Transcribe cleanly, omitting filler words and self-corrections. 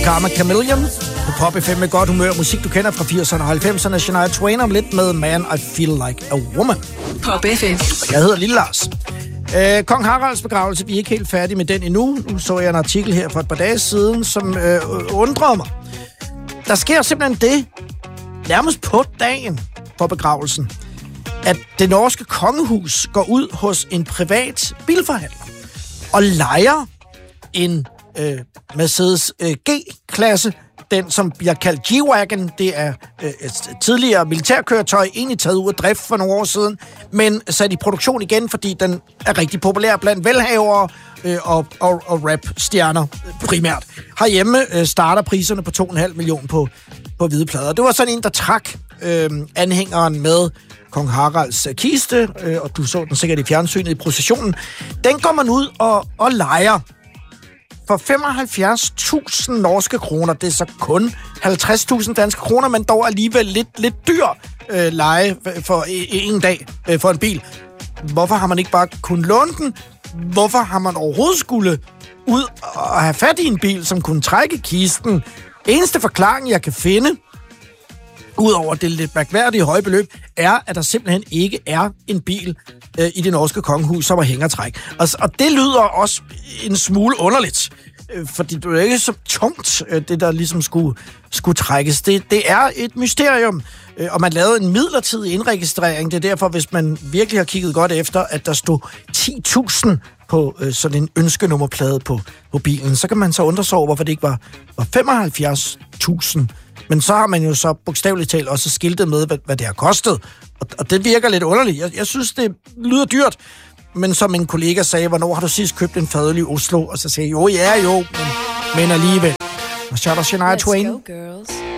Karma Chameleon på Pop FM med godt humør. Musik, du kender fra 80'erne og 90'erne. Shania Twain om lidt med Man, I Feel Like a Woman. Pop FM. Jeg hedder Lille Lars. Kong Haralds begravelse, vi er ikke helt færdige med den endnu. Nu så jeg en artikel her for et par dage siden, som undrede mig. Der sker simpelthen det, nærmest på dagen for begravelsen, at det norske kongehus går ud hos en privat bilforhandler og lejer en Mercedes G-klasse, den som bliver kaldt G-Wagon. Det er et tidligere militærkøretøj, egentlig taget ud af drift for nogle år siden, men sat i produktion igen, fordi den er rigtig populær blandt velhavere og rap-stjerner primært. Herhjemme starter priserne på 2,5 millioner på hvide plader. Det var sådan en, der trak anhængeren med Kong Haralds kiste, og du så den sikkert i fjernsynet i processionen. Den går man ud og lejer for 75.000 norske kroner. Det er så kun 50.000 danske kroner, men dog alligevel lidt dyr leje for en dag for en bil. Hvorfor har man ikke bare kunnet låne den? Hvorfor har man overhovedet skulle ud og have fat i en bil, som kunne trække kisten? Eneste forklaring, jeg kan finde, udover det lidt mærkværdige høje beløb, er, at der simpelthen ikke er en bil i det norske kongehus, som er hængertræk. Og det lyder også en smule underligt, fordi det er ikke så tungt, det der ligesom skulle trækkes. Det er et mysterium, og man lavede en midlertidig indregistrering. Det er derfor, hvis man virkelig har kigget godt efter, at der stod 10.000 på sådan en ønskenummerplade på bilen, så kan man så undre sig over, hvorfor det ikke var 75.000. Men så har man jo så bogstaveligt talt også skiltet med, hvad det har kostet. Og det virker lidt underligt. Jeg synes, det lyder dyrt. Men som en kollega sagde, hvornår har du sidst købt en fadøl i Oslo? Og så sagde jeg, jo, men alligevel. Og så er der Shania Twain. Let's go, girls.